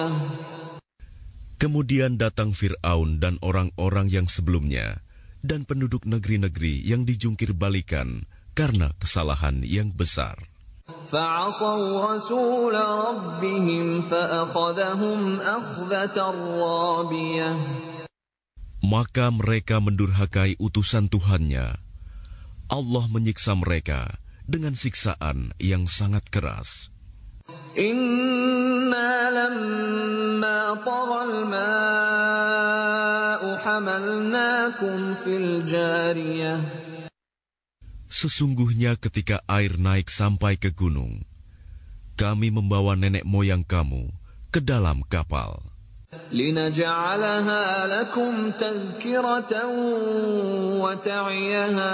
Kemudian datang Fir'aun dan orang-orang yang sebelumnya, dan penduduk negeri-negeri yang dijungkir balikan karena kesalahan yang besar. فَعَصَوْا رَسُولَ رَبِّهِمْ فَأَخَذَهُمْ أَخْذَةً رَّابِيَةً. Maka mereka mendurhakai utusan Tuhannya. Allah menyiksa mereka dengan siksaan yang sangat keras. Inna lamma taghal ma'u hamalnakum fil jariyah. Sesungguhnya ketika air naik sampai ke gunung, kami membawa nenek moyang kamu ke dalam kapal. Linaj'alaha lakum tadhkiratan wa ta'iyaha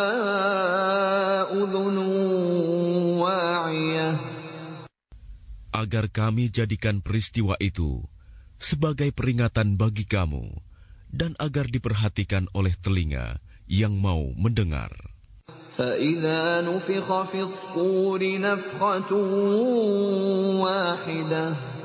udhunun wa'iyah. Agar kami jadikan peristiwa itu sebagai peringatan bagi kamu dan agar diperhatikan oleh telinga yang mau mendengar. فَإِذَا نُفِخَ فِي الصُّورِ نَفْخَةٌ وَاحِدَةٌ.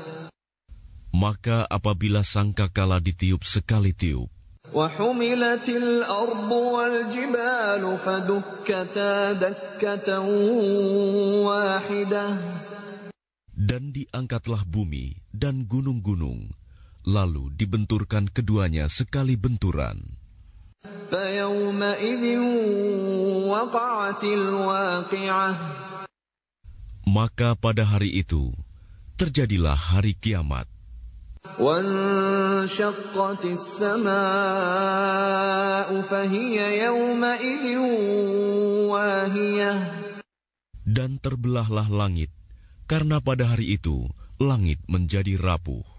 Maka apabila sangkakala ditiup sekali tiup, وَحُمِلَتِ الْأَرْضُ وَالْجِبَالُ فَدُكَّتَا دَكَّةً وَاحِدَةً. dan diangkatlah bumi dan gunung-gunung, lalu dibenturkan keduanya sekali benturan. فَيَوْمَئِذٍ وَقَعَتِ الْوَاقِعَةُ. Maka pada hari itu terjadilah hari kiamat. وَانشَقَّتِ السَّمَاءُ فَهِيَ يَوْمَئِذٍ وَاهِيَةٌ. Dan terbelahlah langit, karena pada hari itu langit menjadi rapuh.